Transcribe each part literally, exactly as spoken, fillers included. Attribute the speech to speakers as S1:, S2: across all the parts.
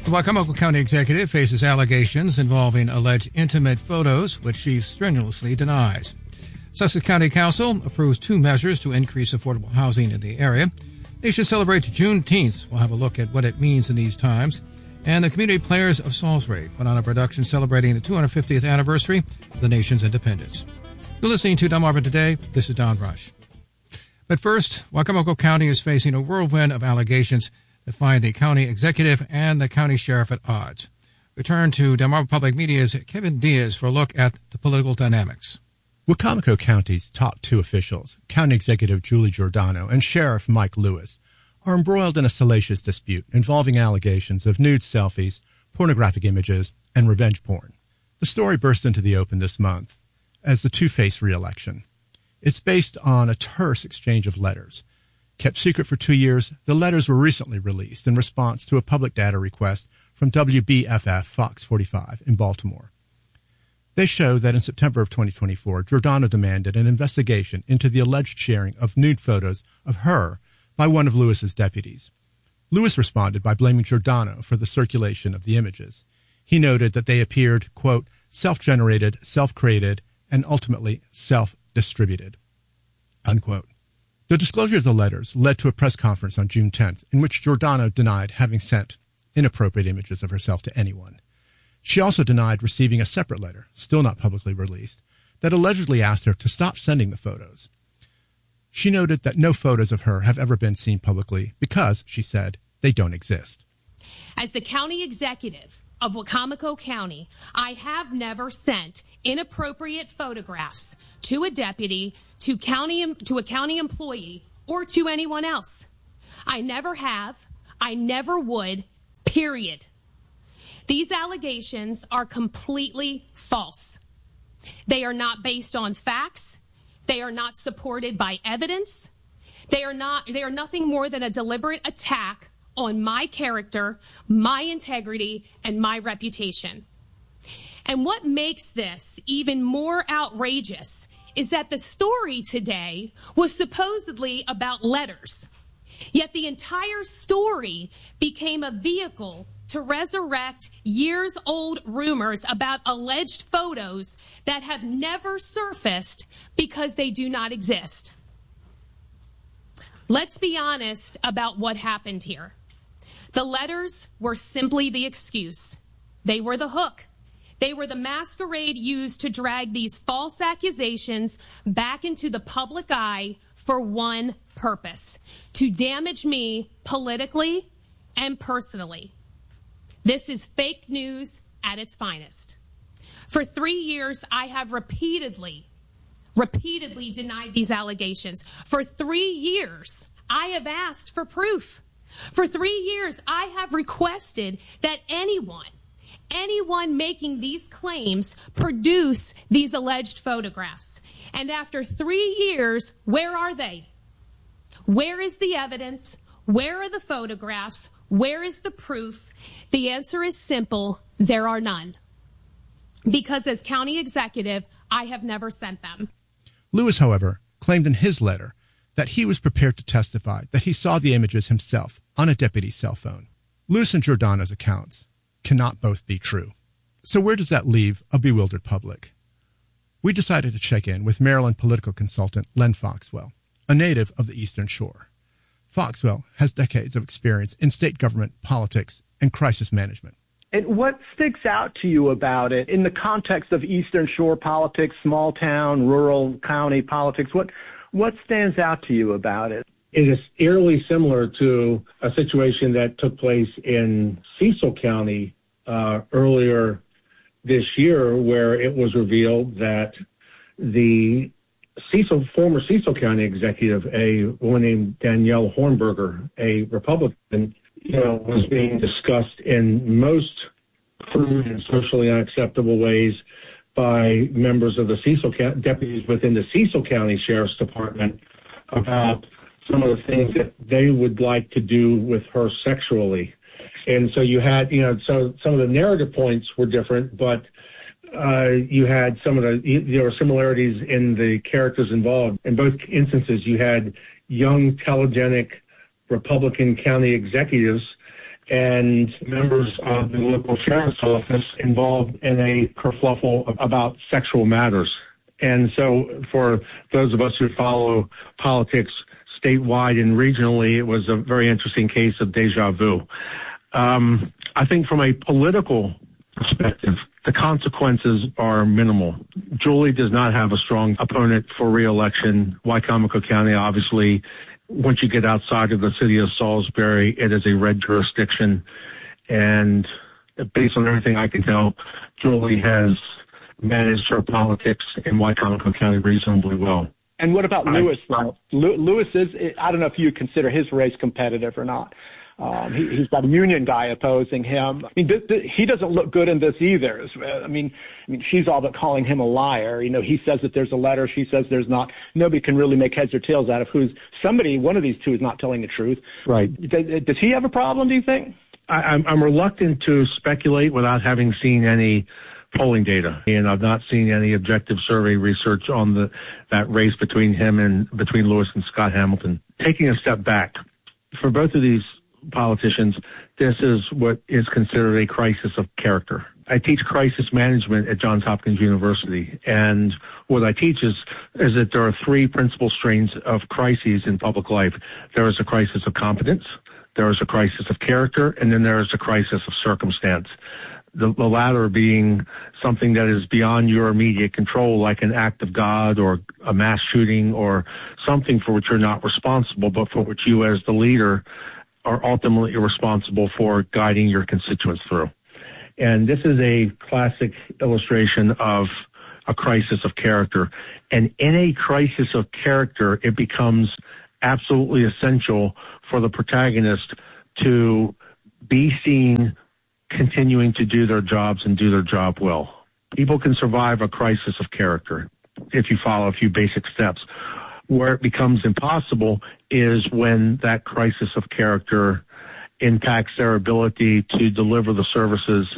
S1: The Wicomico County executive faces allegations involving alleged intimate photos, which she strenuously denies. Sussex County Council approves two measures to increase affordable housing in the area. Nation celebrates Juneteenth. We'll have a look at what it means in these times. And the Community Players of Salisbury put on a production celebrating the two hundred fiftieth anniversary of the nation's independence. You're listening to Delmarva Today. This is Don Rush. But first, Wicomico County is facing a whirlwind of allegations that find the county executive and the county sheriff at odds. Return to Delmarva Public Media's Kevin Diaz for a look at the political dynamics.
S2: Wicomico County's top two officials, County Executive Julie Giordano and Sheriff Mike Lewis, are embroiled in a salacious dispute involving allegations of nude selfies, pornographic images, and revenge porn. The story burst into the open this month as the two face re-election. It's based on a terse exchange of letters. Kept secret for two years, the letters were recently released in response to a public data request from W B F F Fox forty-five in Baltimore. They show that in September of twenty twenty-four, Giordano demanded an investigation into the alleged sharing of nude photos of her by one of Lewis's deputies. Lewis responded by blaming Giordano for the circulation of the images. He noted that they appeared, quote, self-generated, self-created, and ultimately self-distributed, unquote. The disclosure of the letters led to a press conference on June tenth in which Giordano denied having sent inappropriate images of herself to anyone. She also denied receiving a separate letter, still not publicly released, that allegedly asked her to stop sending the photos. She noted that no photos of her have ever been seen publicly because, she said, they don't exist.
S3: As the county executive of Wicomico County, I have never sent inappropriate photographs to a deputy, to county, to a county employee, or to anyone else. I never have. I never would, period. These allegations are completely false. They are not based on facts. They are not supported by evidence. They are not, they are nothing more than a deliberate attack on my character, my integrity, and my reputation. And what makes this even more outrageous is that the story today was supposedly about letters. Yet the entire story became a vehicle to resurrect years-old rumors about alleged photos that have never surfaced because they do not exist. Let's be honest about what happened here. The letters were simply the excuse. They were the hook. They were the masquerade used to drag these false accusations back into the public eye for one purpose: to damage me politically and personally. This is fake news at its finest. For three years, I have repeatedly, repeatedly denied these allegations. For three years, I have asked for proof. For three years, I have requested that anyone, anyone making these claims produce these alleged photographs. And after three years, where are they? Where is the evidence? Where are the photographs? Where is the proof? The answer is simple. There are none. Because as county executive, I have never sent them.
S2: Lewis, however, claimed in his letter that he was prepared to testify that he saw the images himself on a deputy's cell phone. Lewis and Giordano's accounts cannot both be true. So where does that leave a bewildered public? We decided to check in with Maryland political consultant Len Foxwell, a native of the Eastern Shore. Foxwell has decades of experience in state government, politics, and crisis management.
S4: And what sticks out to you about it in the context of Eastern Shore politics, small town, rural county politics? What what stands out to you about it?
S5: It is eerily similar to a situation that took place in Cecil County uh, earlier this year, where it was revealed that the Cecil, former Cecil County executive, a woman named Danielle Hornberger, a Republican, you know, was being discussed in most crude and socially unacceptable ways by members of the Cecil deputies within the Cecil County Sheriff's Department about some of the things that they would like to do with her sexually. And so you had, you know, so some of the narrative points were different, but uh, you had some of the, there were similarities in the characters involved. In both instances, you had young, telegenic Republican county executives and members of the local sheriff's office involved in a kerfluffle about sexual matters. And so for those of us who follow politics statewide and regionally, it was a very interesting case of deja vu. Um, I think from a political perspective, the consequences are minimal. Julie does not have a strong opponent for re-election. Wicomico County, obviously, once you get outside of the city of Salisbury, it is a red jurisdiction. And based on everything I can tell, Julie has managed her politics in Wicomico County reasonably well.
S4: And what about
S5: I,
S4: Lewis, though? Lewis is, I don't know if you consider his race competitive or not. Um, he, he's got a union guy opposing him. I mean, th- th- he doesn't look good in this either. I mean, I mean, she's all but calling him a liar. You know, he says that there's a letter. She says there's not. Nobody can really make heads or tails out of who's somebody. One of these two is not telling the truth.
S5: Right.
S4: Does, does he have a problem, do you think?
S5: I, I'm, I'm reluctant to speculate without having seen any polling data, and I've not seen any objective survey research on the that race between him and between Lewis and Scott Hamilton. Taking a step back, for both of these politicians, this is what is considered a crisis of character. I teach crisis management at Johns Hopkins University, and what I teach is, is that there are three principal strains of crises in public life. There is a crisis of competence, there is a crisis of character, and then there is a crisis of circumstance. The, the latter being something that is beyond your immediate control, like an act of God or a mass shooting or something for which you're not responsible, but for which you as the leader are ultimately responsible for guiding your constituents through. And this is a classic illustration of a crisis of character. And in a crisis of character, it becomes absolutely essential for the protagonist to be seen continuing to do their jobs and do their job well. People can survive a crisis of character if you follow a few basic steps. Where it becomes impossible is when that crisis of character impacts their ability to deliver the services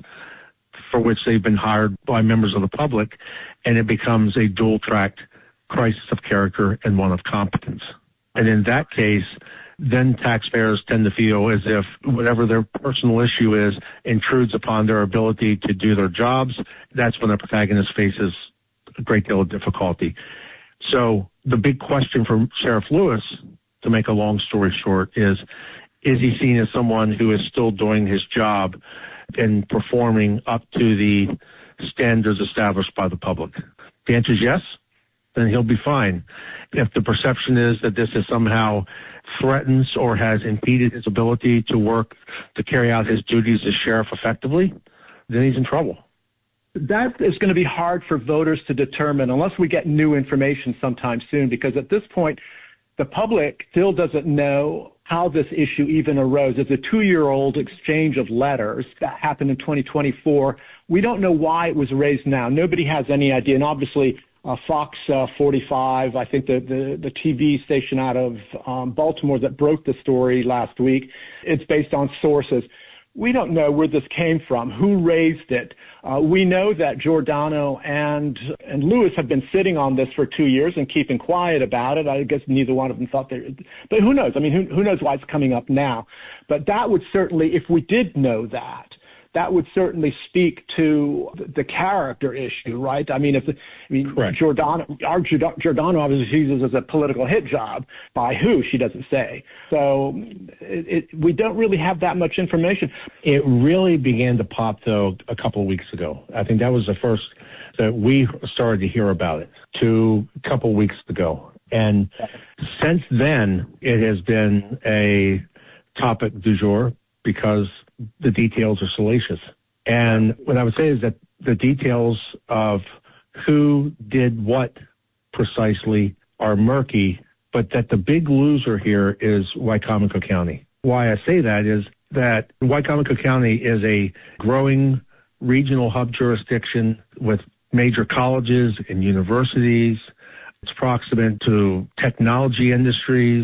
S5: for which they've been hired by members of the public, and it becomes a dual-tracked crisis of character and one of competence. And in that case, then taxpayers tend to feel as if whatever their personal issue is intrudes upon their ability to do their jobs. That's when the protagonist faces a great deal of difficulty. So the big question for Sheriff Lewis, to make a long story short, is, is he seen as someone who is still doing his job and performing up to the standards established by the public? If the answer is yes, then he'll be fine. If the perception is that this is somehow threatens or has impeded his ability to work, to carry out his duties as sheriff effectively, then he's in trouble.
S4: That is going to be hard for voters to determine unless we get new information sometime soon, because at this point, the public still doesn't know how this issue even arose. It's a two-year-old exchange of letters that happened in twenty twenty-four. We don't know why it was raised now. Nobody has any idea. And obviously, uh, Fox uh, forty-five, I think the, the, the T V station out of um, Baltimore that broke the story last week, it's based on sources. We don't know where this came from, who raised it. Uh, we know that Giordano and and Lewis have been sitting on this for two years and keeping quiet about it. I guess neither one of them thought they, but who knows? I mean, who, who knows why it's coming up now? But that would certainly, if we did know that, that would certainly speak to the character issue, right? I mean, if the, I mean,
S5: Correct.
S4: Giordano, our Giordano obviously sees this as a political hit job. By who, she doesn't say. So it, it, we don't really have that much information.
S5: It really began to pop, though, a couple of weeks ago. I think that was the first that we started to hear about it, to a couple of weeks ago. And since then, it has been a topic du jour because the details are salacious. And what I would say is that the details of who did what precisely are murky, but that the big loser here is Wicomico County. Why I say that is that Wicomico County is a growing regional hub jurisdiction with major colleges and universities. It's proximate to technology industries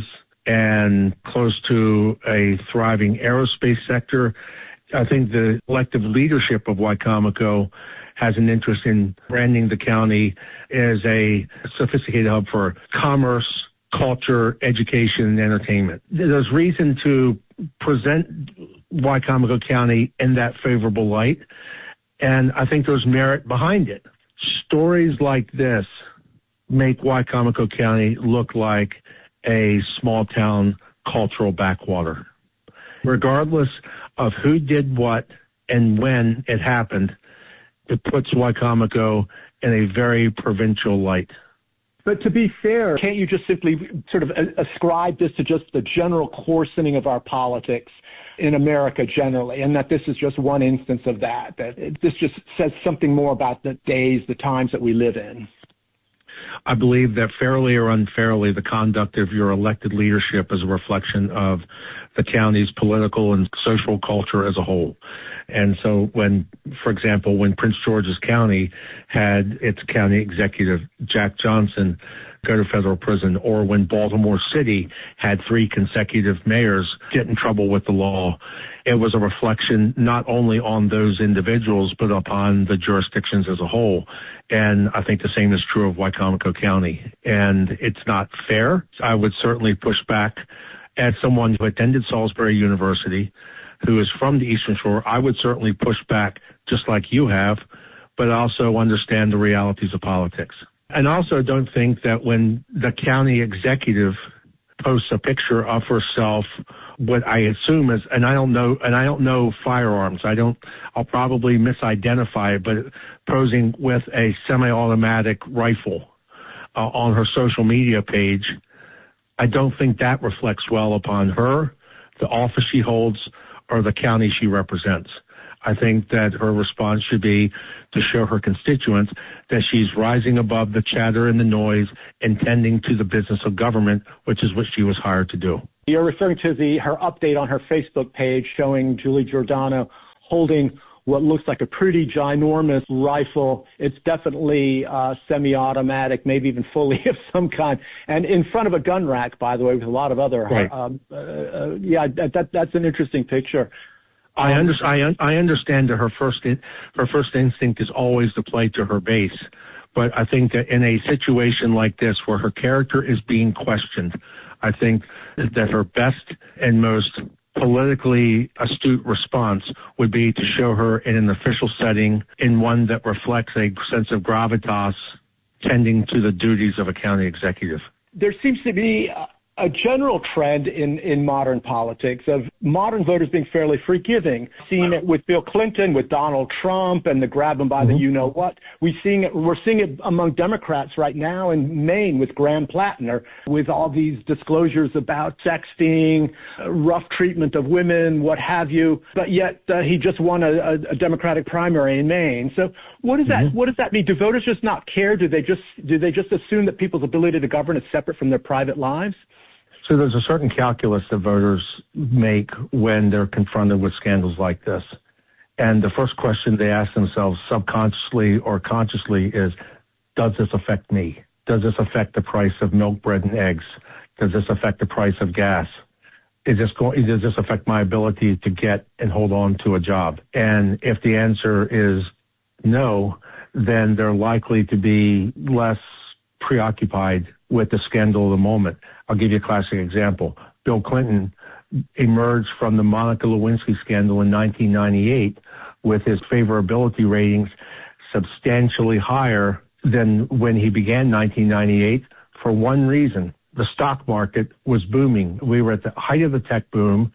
S5: and close to a thriving aerospace sector. I think the elected leadership of Wicomico has an interest in branding the county as a sophisticated hub for commerce, culture, education, and entertainment. There's reason to present Wicomico County in that favorable light, and I think there's merit behind it. Stories like this make Wicomico County look like a small-town cultural backwater. Regardless of who did what and when it happened, it puts Wicomico in a very provincial light.
S4: But to be fair, can't you just simply sort of ascribe this to just the general coarsening of our politics in America generally, and that this is just one instance of that, that it, this just says something more about the days, the times that we live in?
S5: I believe that fairly or unfairly, the conduct of your elected leadership is a reflection of the county's political and social culture as a whole. And so when, for example, when Prince George's County had its county executive, Jack Johnson, go to federal prison, or when Baltimore City had three consecutive mayors get in trouble with the law, it was a reflection not only on those individuals, but upon the jurisdictions as a whole. And I think the same is true of Wicomico County. And it's not fair. I would certainly push back as someone who attended Salisbury University, who is from the Eastern Shore. I would certainly push back just like you have, but also understand the realities of politics. And also don't think that when the county executive posts a picture of herself, what I assume is, and I don't know, and I don't know firearms. I don't, I'll probably misidentify it, but posing with a semi-automatic rifle uh, on her social media page, I don't think that reflects well upon her, the office she holds, or the county she represents. I think that her response should be to show her constituents that she's rising above the chatter and the noise and tending to the business of government, which is what she was hired to do.
S4: You're referring to the her update on her Facebook page showing Julie Giordano holding what looks like a pretty ginormous rifle. It's definitely uh, semi-automatic, maybe even fully of some kind, and in front of a gun rack, by the way, with a lot of other.
S5: Right.
S4: Um, uh, uh, yeah, that, that's an interesting picture.
S5: I, under, I, I understand that her first in, her first instinct is always to play to her base, but I think that in a situation like this where her character is being questioned, I think that her best and most politically astute response would be to show her in an official setting, in one that reflects a sense of gravitas tending to the duties of a county executive.
S4: There seems to be a, a general trend in, in modern politics of modern voters being fairly forgiving. Seeing it with Bill Clinton, with Donald Trump, and the grab them by mm-hmm. the you-know-what. We seeing it, we're seeing it among Democrats right now in Maine with Graham Plattner, with all these disclosures about sexting, uh, rough treatment of women, what have you. But yet uh, he just won a, a, a Democratic primary in Maine. So what does that mm-hmm. what does that mean? Do voters just not care? Do they just do they just assume that people's ability to govern is separate from their private lives?
S5: So there's a certain calculus that voters make when they're confronted with scandals like this. And the first question they ask themselves subconsciously or consciously is, does this affect me? Does this affect the price of milk, bread, and eggs? Does this affect the price of gas? Is this going, does this affect my ability to get and hold on to a job? And if the answer is no, then they're likely to be less preoccupied with the scandal of the moment. I'll give you a classic example. Bill Clinton emerged from the Monica Lewinsky scandal in nineteen ninety-eight with his favorability ratings substantially higher than when he began nineteen ninety-eight for one reason. The stock market was booming. We were at the height of the tech boom,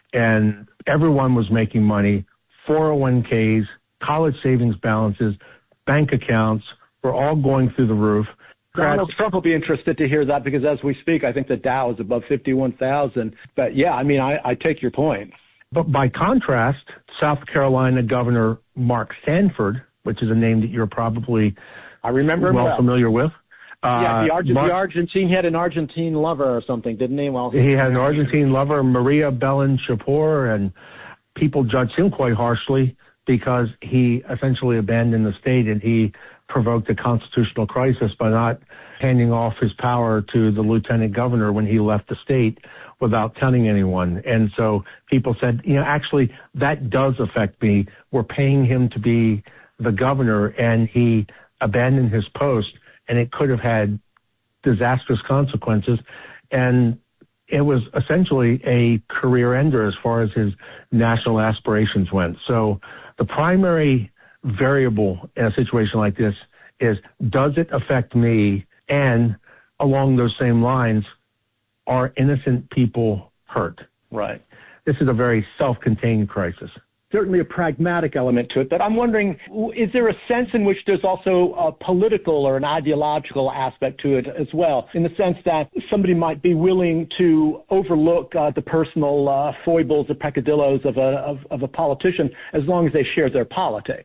S5: and everyone was making money. four oh one k's, college savings balances, bank accounts were all going through the roof.
S4: Donald Trump will be interested to hear that because as we speak, I think the Dow is above fifty-one thousand. But yeah, I mean, I, I take your point.
S5: But by contrast, South Carolina Governor Mark Sanford, which is a name that you're probably
S4: I remember
S5: well,
S4: well.
S5: familiar with.
S4: Yeah, the,
S5: uh,
S4: Argent,
S5: Mark,
S4: the Argentine, he had an Argentine lover or something, didn't he? Well,
S5: he had an Argentine lover, Maria Belén Chapur, and people judged him quite harshly because he essentially abandoned the state and he provoked a constitutional crisis by not handing off his power to the lieutenant governor when he left the state without telling anyone. And so people said, you know, actually, that does affect me. We're paying him to be the governor, and he abandoned his post, and it could have had disastrous consequences. And it was essentially a career ender as far as his national aspirations went. So the primary variable in a situation like this is, does it affect me? And along those same lines, are innocent people hurt?
S4: Right.
S5: This is a very self-contained crisis.
S4: Certainly a pragmatic element to it, but I'm wondering, is there a sense in which there's also a political or an ideological aspect to it as well, in the sense that somebody might be willing to overlook uh, the personal uh, foibles or peccadillos of a, of, of a politician as long as they share their politics?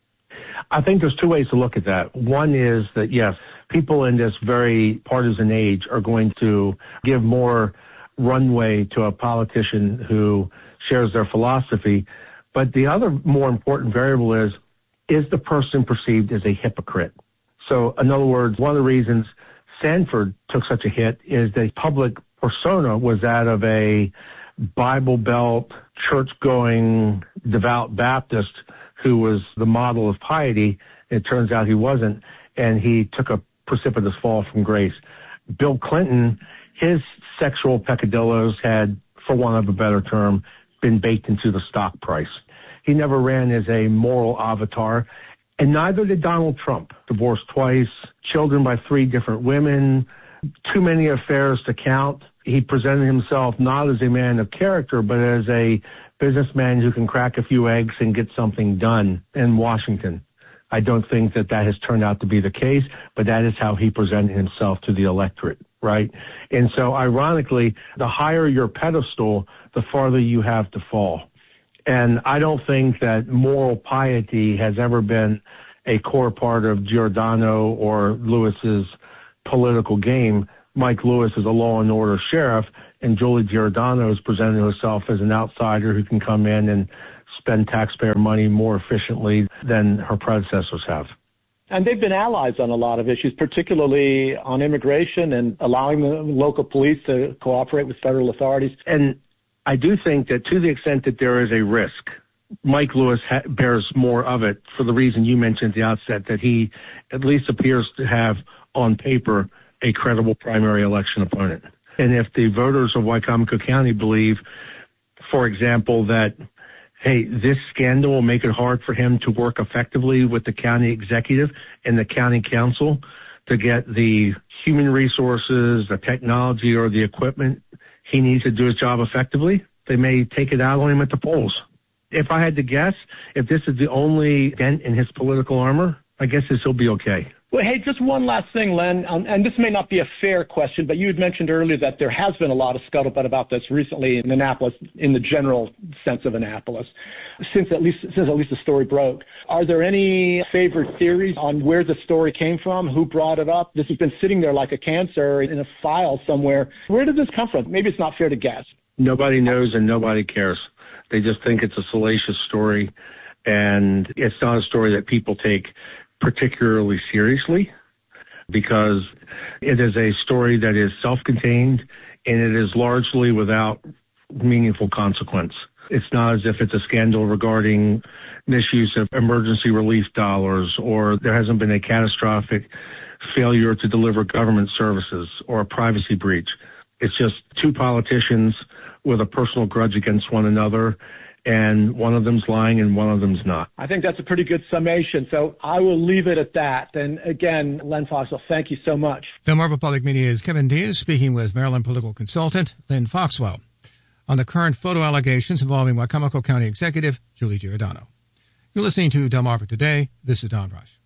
S5: I think there's two ways to look at that. One is that, yes, people in this very partisan age are going to give more runway to a politician who shares their philosophy. But the other more important variable is, is the person perceived as a hypocrite? So, in other words, one of the reasons Sanford took such a hit is the public persona was that of a Bible Belt, church-going, devout Baptist who was the model of piety. It turns out he wasn't, and he took a precipitous fall from grace. Bill Clinton, his sexual peccadillos had, for want of a better term, been baked into the stock price. He never ran as a moral avatar, and neither did Donald Trump. Divorced twice, children by three different women, too many affairs to count. He presented himself not as a man of character, but as a businessman who can crack a few eggs and get something done in Washington. I don't think that that has turned out to be the case, but that is how he presented himself to the electorate, right? And so, ironically, the higher your pedestal, the farther you have to fall. And I don't think that moral piety has ever been a core part of Giordano or Lewis's political game. Mike Lewis is a law and order sheriff, and Julie Giordano is presenting herself as an outsider who can come in and spend taxpayer money more efficiently than her predecessors have.
S4: And they've been allies on a lot of issues, particularly on immigration and allowing the local police to cooperate with federal authorities.
S5: And I do think that to the extent that there is a risk, Mike Lewis ha- bears more of it for the reason you mentioned at the outset, that he at least appears to have on paper a credible primary election opponent. And if the voters of Wicomico County believe, for example, that, hey, this scandal will make it hard for him to work effectively with the county executive and the county council to get the human resources, the technology, or the equipment he needs to do his job effectively, they may take it out on him at the polls. If I had to guess, if this is the only dent in his political armor, I guess this will be okay.
S4: Well, hey, just one last thing, Len, um, and this may not be a fair question, but you had mentioned earlier that there has been a lot of scuttlebutt about this recently in Annapolis, in the general sense of Annapolis, since at least since at least the story broke. Are there any favorite theories on where the story came from, who brought it up? This has been sitting there like a cancer in a file somewhere. Where did this come from? Maybe it's not fair to guess.
S5: Nobody knows and nobody cares. They just think it's a salacious story, and it's not a story that people take particularly seriously, because it is a story that is self-contained and it is largely without meaningful consequence. It's not as if it's a scandal regarding misuse of emergency relief dollars, or there hasn't been a catastrophic failure to deliver government services or a privacy breach. It's just two politicians with a personal grudge against one another, and one of them's lying and one of them's not.
S4: I think that's a pretty good summation, so I will leave it at that. And again, Len Foxwell, thank you so much.
S1: Delmarva Public Media's Kevin Diaz speaking with Maryland political consultant Len Foxwell on the current photo allegations involving Wicomico County Executive Julie Giordano. You're listening to Delmarva Today. This is Don Rush.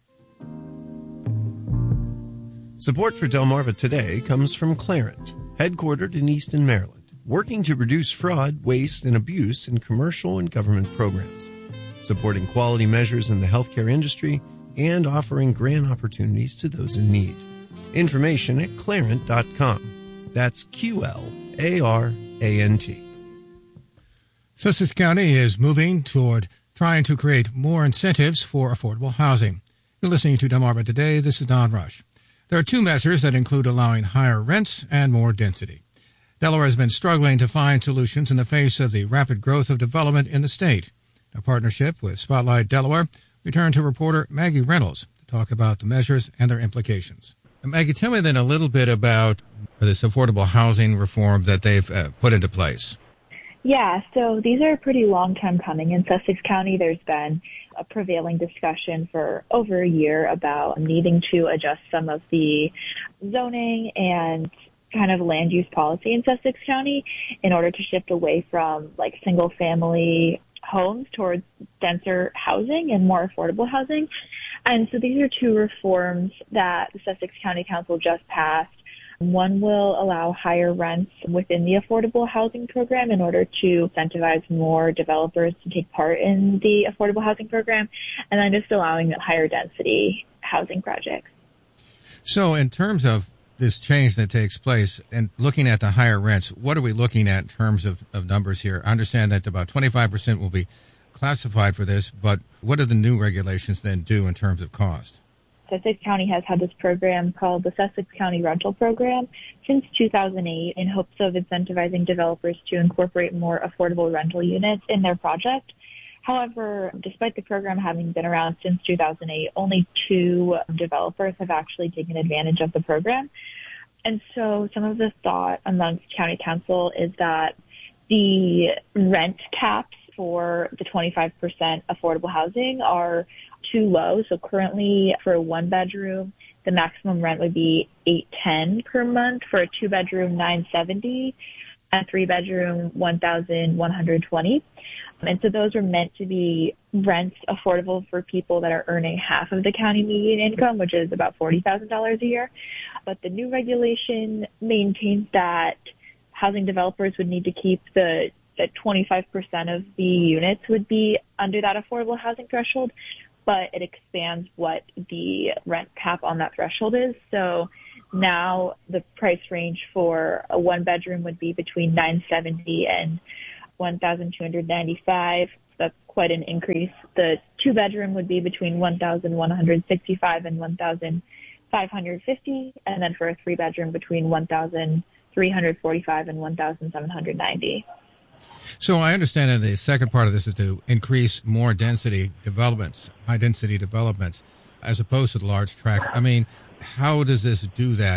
S6: Support for Delmarva Today comes from Clarent, headquartered in Easton, Maryland, working to reduce fraud, waste, and abuse in commercial and government programs, supporting quality measures in the healthcare industry, and offering grant opportunities to those in need. Information at clarent dot com. That's Q L A R A N T.
S1: Sussex County is moving toward trying to create more incentives for affordable housing. You're listening to Delmarva Today. This is Don Rush. There are two measures that include allowing higher rents and more density. Delaware has been struggling to find solutions in the face of the rapid growth of development in the state. A partnership with Spotlight Delaware returned to reporter Maggie Reynolds to talk about the measures and their implications. Maggie, tell me then a little bit about this affordable housing reform that they've uh, put into place.
S7: Yeah, so these are pretty long time coming. In Sussex County, there's been a prevailing discussion for over a year about needing to adjust some of the zoning and kind of land use policy in Sussex County in order to shift away from like single family homes towards denser housing and more affordable housing. And so these are two reforms that the Sussex County Council just passed. One will allow higher rents within the affordable housing program in order to incentivize more developers to take part in the affordable housing program, and then just allowing higher density housing projects.
S1: So in terms of this change that takes place and looking at the higher rents, what are we looking at in terms of, of numbers here? I understand that about twenty-five percent will be classified for this, but what do the new regulations then do in terms of cost?
S7: Sussex County has had this program called the Sussex County Rental Program since two thousand eight in hopes of incentivizing developers to incorporate more affordable rental units in their project. However, despite the program having been around since two thousand eight, only two developers have actually taken advantage of the program. And so some of the thought amongst county council is that the rent caps for the twenty-five percent affordable housing are too low. So currently for a one bedroom, the maximum rent would be eight ten per month. For a two bedroom, nine seventy, and three bedroom, one thousand one hundred twenty. And so those are meant to be rents affordable for people that are earning half of the county median income, which is about forty thousand dollars a year. But the new regulation maintains that housing developers would need to keep the that twenty-five percent of the units would be under that affordable housing threshold, but it expands what the rent cap on that threshold is. So now the price range for a one bedroom would be between nine seventy and one thousand two hundred ninety-five. That's quite an increase. The two bedroom would be between one thousand one hundred sixty-five and one thousand five hundred fifty, and then for a three bedroom between one thousand three hundred forty-five and one thousand seven hundred ninety.
S1: So I understand that the second part of this is to increase more density developments, high density developments, as opposed to the large tract. I mean, how does this do that?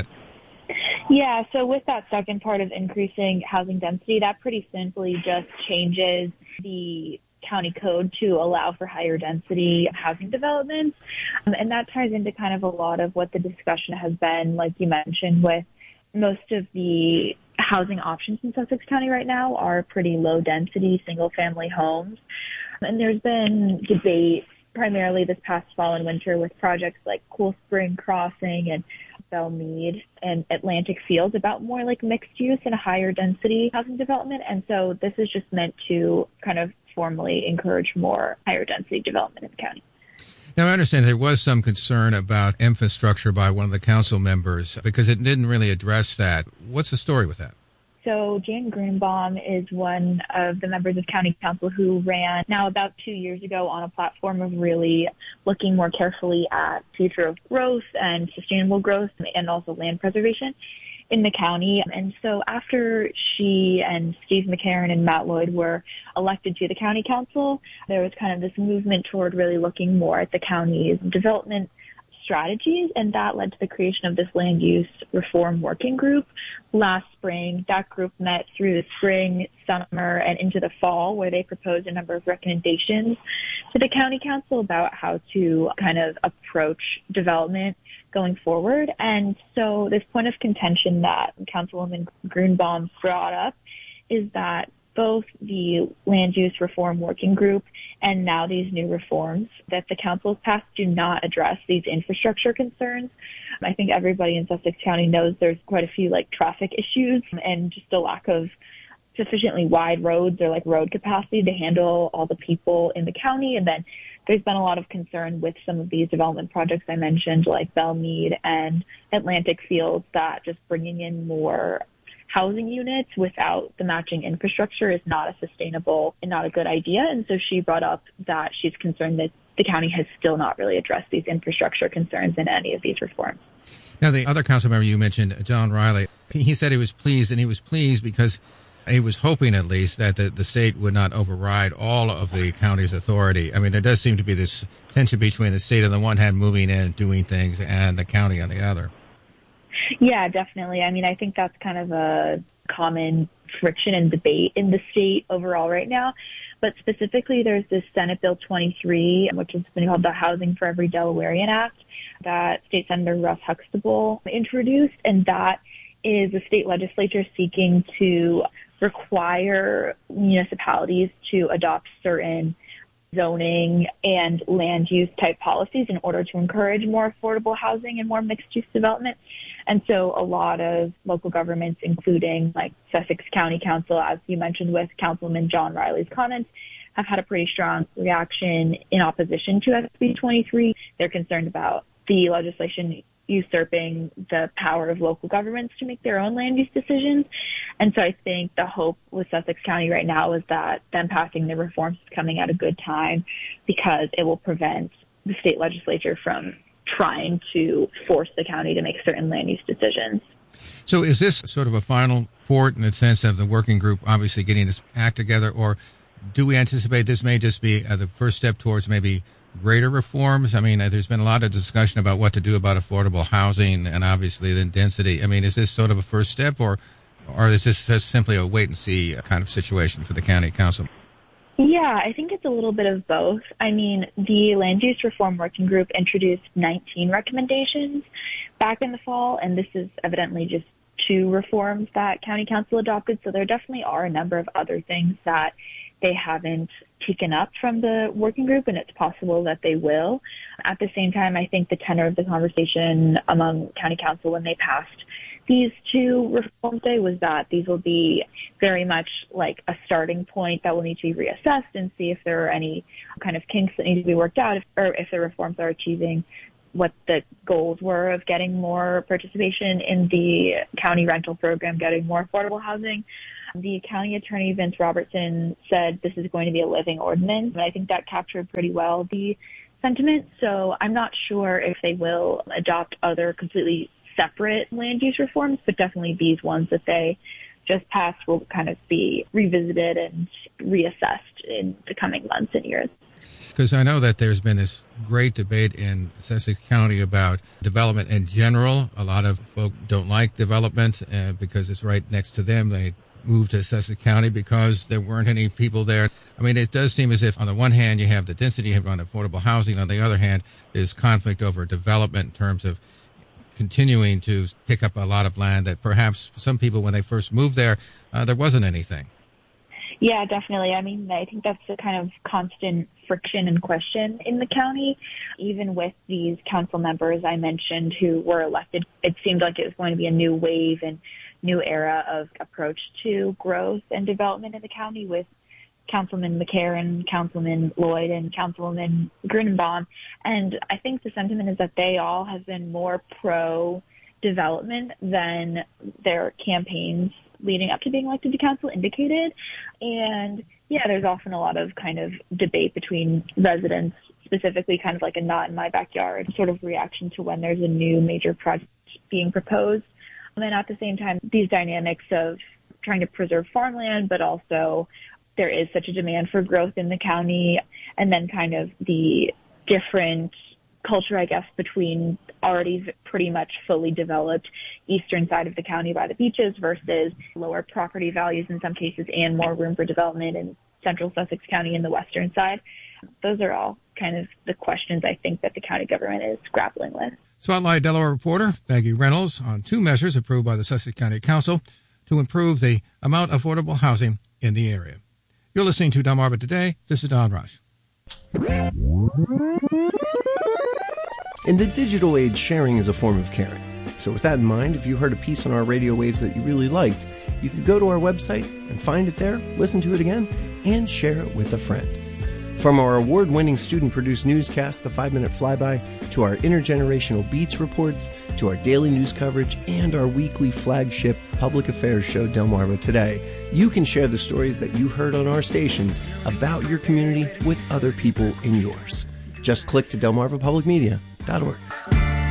S7: Yeah, so with that second part of increasing housing density, that pretty simply just changes the county code to allow for higher density housing developments. Um, and that ties into kind of a lot of what the discussion has been, like you mentioned, with most of the housing options in Sussex County right now are pretty low density single family homes. And there's been debate primarily this past fall and winter with projects like Cool Spring Crossing and Belmead and Atlantic Fields about more like mixed use and a higher density housing development. And so this is just meant to kind of formally encourage more higher density development in the county.
S1: Now, I understand there was some concern about infrastructure by one of the council members because it didn't really address that. What's the story with that?
S7: So Jan Grunbaum is one of the members of county council who ran now about two years ago on a platform of really looking more carefully at future of growth and sustainable growth and also land preservation in the county. And so after she and Steve McCarron and Matt Lloyd were elected to the county council, there was kind of this movement toward really looking more at the county's development strategies, and that led to the creation of this land use reform working group last spring. That group met through the spring, summer, and into the fall, where they proposed a number of recommendations to the county council about how to kind of approach development going forward. And so this point of contention that Councilwoman Grunbaum brought up is that both the land use reform working group and now these new reforms that the council has passed do not address these infrastructure concerns. I think everybody in Sussex County knows there's quite a few like traffic issues and just a lack of sufficiently wide roads or like road capacity to handle all the people in the county. And then there's been a lot of concern with some of these development projects I mentioned, like Belmead and Atlantic Fields, that just bringing in more housing units without the matching infrastructure is not a sustainable and not a good idea. And so she brought up that she's concerned that the county has still not really addressed these infrastructure concerns in any of these reforms.
S1: Now, the other council member you mentioned, John Riley, he said he was pleased, and he was pleased because he was hoping at least that the, the state would not override all of the county's authority. I mean, there does seem to be this tension between the state on the one hand moving in, doing things, and the county on the other.
S7: Yeah, definitely. I mean, I think that's kind of a common friction and debate in the state overall right now. But specifically, there's this Senate Bill twenty-three, which has been called the Housing for Every Delawarean Act, that State Senator Russ Huxtable introduced. And that is the state legislature seeking to require municipalities to adopt certain zoning and land use type policies in order to encourage more affordable housing and more mixed use development. And so a lot of local governments, including like Sussex County Council, as you mentioned with Councilman John Riley's comments, have had a pretty strong reaction in opposition to S B twenty-three. They're concerned about the legislation usurping the power of local governments to make their own land use decisions. And so I think the hope with Sussex County right now is that them passing the reforms is coming at a good time, because it will prevent the state legislature from trying to force the county to make certain land use decisions.
S1: So is this sort of a final port in the sense of the working group obviously getting this act together, or do we anticipate this may just be uh, the first step towards maybe greater reforms? I mean, uh, there's been a lot of discussion about what to do about affordable housing and obviously then density. I mean, is this sort of a first step, or or is this just simply a wait and see kind of situation for the county council?
S7: Yeah, I think it's a little bit of both. I mean, the Land Use Reform Working Group introduced nineteen recommendations back in the fall, and this is evidently just two reforms that county council adopted. So there definitely are a number of other things that they haven't taken up from the working group, and it's possible that they will. At the same time, I think the tenor of the conversation among county council when they passed these two reforms day was that these will be very much like a starting point that will need to be reassessed and see if there are any kind of kinks that need to be worked out, if, or if the reforms are achieving what the goals were of getting more participation in the county rental program, getting more affordable housing. The county attorney, Vince Robertson, said this is going to be a living ordinance, and I think that captured pretty well the sentiment. So I'm not sure if they will adopt other completely separate land use reforms, but definitely these ones that they just passed will kind of be revisited and reassessed in the coming months and years.
S1: Because I know that there's been this great debate in Sussex County about development in general. A lot of folk don't like development uh, because it's right next to them. They moved to Sussex County because there weren't any people there. I mean, it does seem as if on the one hand you have the density, you have on affordable housing. On the other hand, there's conflict over development in terms of continuing to pick up a lot of land that perhaps some people, when they first moved there, uh, there wasn't anything.
S7: Yeah, definitely. I mean, I think that's the kind of constant friction and question in the county. Even with these council members I mentioned who were elected, it seemed like it was going to be a new wave and new era of approach to growth and development in the county with Councilman McCarran, Councilman Lloyd, and Councilwoman Grunenbaum. And I think the sentiment is that they all have been more pro-development than their campaigns leading up to being elected to council indicated. And yeah, there's often a lot of kind of debate between residents, specifically kind of like a not in my backyard sort of reaction to when there's a new major project being proposed. And then at the same time, these dynamics of trying to preserve farmland, but also there is such a demand for growth in the county, and then kind of the different culture, I guess, between already pretty much fully developed eastern side of the county by the beaches versus lower property values in some cases and more room for development in central Sussex County and the western side. Those are all kind of the questions I think that the county government is grappling with.
S1: Spotlight Delaware reporter Maggie Reynolds on two measures approved by the Sussex County Council to improve the amount of affordable housing in the area. You're listening to Delmarva Today. This is Don Rush.
S6: In the digital age, sharing is a form of caring. So with that in mind, if you heard a piece on our radio waves that you really liked, you could go to our website and find it there, listen to it again, and share it with a friend. From our award-winning student-produced newscast, The Five-Minute Flyby, to our intergenerational Beats reports, to our daily news coverage, and our weekly flagship public affairs show, Delmarva Today, you can share the stories that you heard on our stations about your community with other people in yours. Just click to delmarva public media dot org.